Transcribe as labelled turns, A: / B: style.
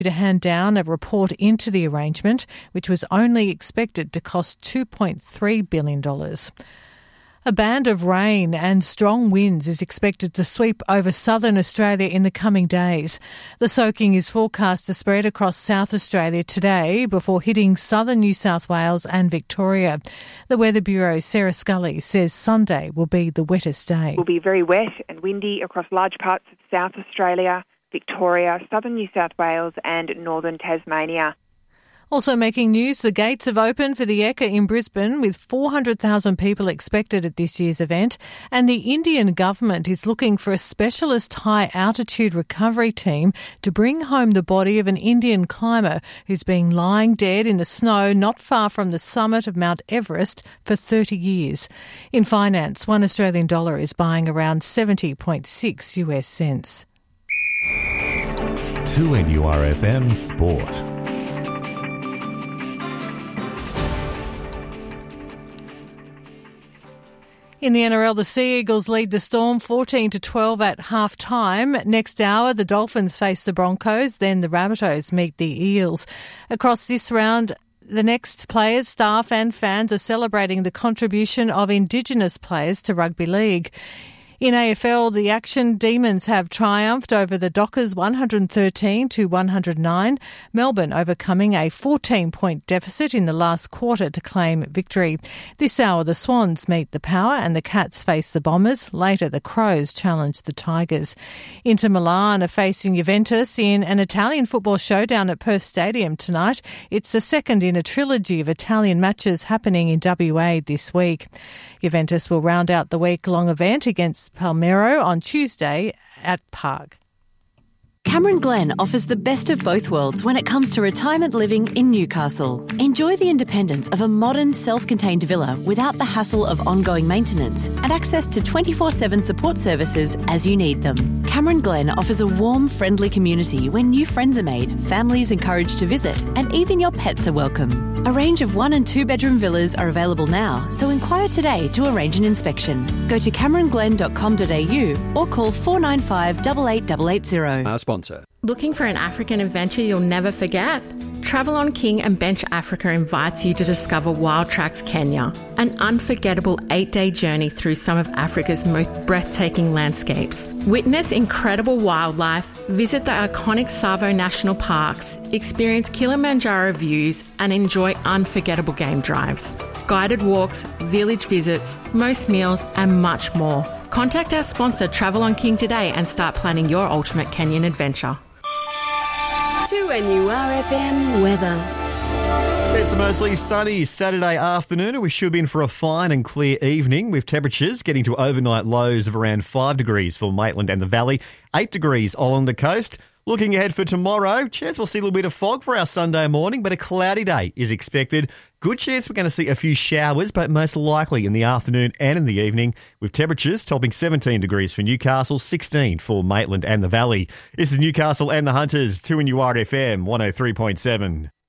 A: to hand down a report into the arrangement, which was only expected to cost $2.3 billion. A band of rain and strong winds is expected to sweep over southern Australia in the coming days. The soaking is forecast to spread across South Australia today before hitting southern New South Wales and Victoria. The Weather Bureau's Sarah Scully says Sunday will be the wettest day.
B: It will be very wet and windy across large parts of South Australia, Victoria, southern New South Wales and northern Tasmania.
A: Also making news, the gates have opened for the Ekka in Brisbane with 400,000 people expected at this year's event, and the Indian government is looking for a specialist high-altitude recovery team to bring home the body of an Indian climber who's been lying dead in the snow not far from the summit of Mount Everest for 30 years. In finance, $1 Australian is buying around 70.6 US cents.
C: 2NURFM Sport.
A: In the NRL, the Sea Eagles lead the Storm 14-12 at half-time. Next hour, the Dolphins face the Broncos, then the Rabbitohs meet the Eels. Across this round, the next players, staff and fans are celebrating the contribution of Indigenous players to rugby league. In AFL, the Action Demons have triumphed over the Dockers 113-109, Melbourne overcoming a 14-point deficit in the last quarter to claim victory. This hour, the Swans meet the Power and the Cats face the Bombers. Later, the Crows challenge the Tigers. Inter Milan are facing Juventus in an Italian football showdown at Perth Stadium tonight. It's the second in a trilogy of Italian matches happening in WA this week. Juventus will round out the week-long event against Palmero on Tuesday at Park.
D: Cameron Glen offers the best of both worlds when it comes to retirement living in Newcastle. Enjoy the independence of a modern, self-contained villa without the hassle of ongoing maintenance and access to 24/7 support services as you need them. Cameron Glen offers a warm, friendly community where new friends are made, families encouraged to visit, and even your pets are welcome. A range of 1- and 2-bedroom villas are available now, so inquire today to arrange an inspection. Go to cameronglen.com.au or call 495 88880.
E: Sponsor.
F: Looking for an African adventure you'll never forget? Travel on King and Bench Africa invites you to discover Wild Tracks Kenya, an unforgettable 8-day journey through some of Africa's most breathtaking landscapes. Witness incredible wildlife, visit the iconic Tsavo National Parks, experience Kilimanjaro views and enjoy unforgettable game drives, guided walks, village visits, most meals and much more. Contact our sponsor Travel on King today and start planning your ultimate Kenyan adventure.
G: 2NURFM weather.
H: It's a mostly sunny Saturday afternoon, and we should be in for a fine and clear evening with temperatures getting to overnight lows of around 5 degrees for Maitland and the Valley, 8 degrees along the coast. Looking ahead for tomorrow, chance we'll see a little bit of fog for our Sunday morning, but a cloudy day is expected. Good chance we're going to see a few showers, but most likely in the afternoon and in the evening, with temperatures topping 17 degrees for Newcastle, 16 for Maitland and the Valley. This is Newcastle and the Hunters, 2NURFM 103.7.